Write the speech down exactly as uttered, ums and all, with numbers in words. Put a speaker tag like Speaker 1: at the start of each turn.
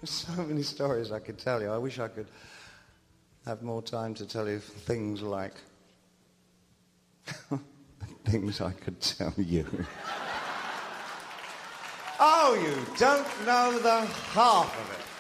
Speaker 1: There's so many stories I could tell you. I wish I could have more time to tell you things like... things I could tell you. Oh, you don't know the half of it.